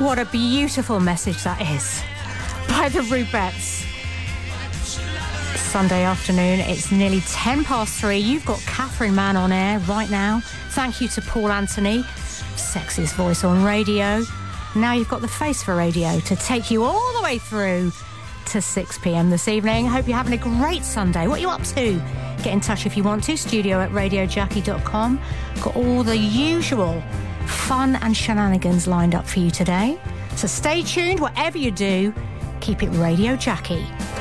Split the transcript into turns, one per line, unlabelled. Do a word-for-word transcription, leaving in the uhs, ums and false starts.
What a beautiful message that is by the Rubettes. Sunday afternoon, it's nearly ten past three. You've got Catherine Mann on air right now. Thank you to Paul Anthony, sexiest voice on radio. Now you've got the face for radio to take you all the way through to six p.m. this evening. Hope you're having a great Sunday. What are you up to? Get in touch if you want to. Studio at radio jackie dot com. Got all the usual fun and shenanigans lined up for you today. So stay tuned. Whatever you do, keep it Radio Jackie.